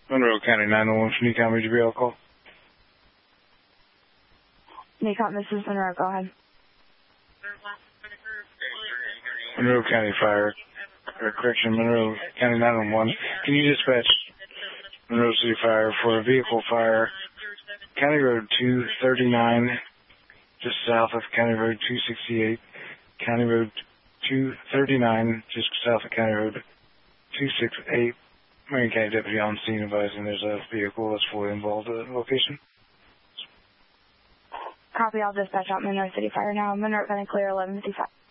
Monroe County 911 from NECOM, would you be able to call? NECOM, this is Monroe, go ahead. Monroe County Fire, or correction, Monroe County 911. Can you dispatch Monroe City Fire for a vehicle fire, County Road 239, just south of County Road 268, County Road 239, just south of County Road 268. Marion County Deputy on scene advising there's a vehicle that's fully involved at the location. Copy, I'll dispatch out Monroe City Fire now. Monroe County Clear 1155.